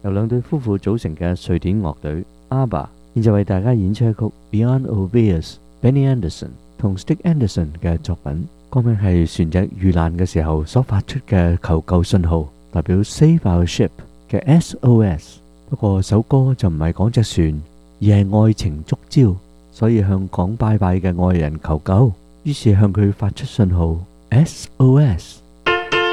由兩對夫婦組成嘅瑞典樂隊 ABBA， 現在為大家演出一曲 Beyond Obvious，Benny Anderson 同 Stig Anderson 嘅作品，歌名係船隻遇難嘅時候所發出嘅求救信號，代表 Save Our Ship 嘅 SOS。不過首歌就唔係講隻船，而係愛情觸礁，所以向講拜拜嘅愛人求救，於是向佢發出信號 SOS。